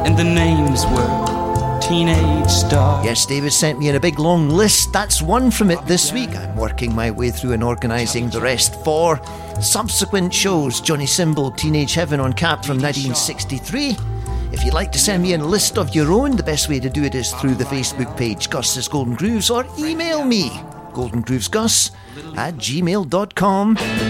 and the names were Teenage Star. Yes, David sent me in a big long list. That's one from it this week. I'm working my way through and organising the rest for subsequent shows. Johnny Symbol, Teenage Heaven on Cap from 1963. If you'd like to send me in a list of your own, the best way to do it is through the Facebook page Gus's Golden Grooves, or email me, goldengroovesgus@gmail.com.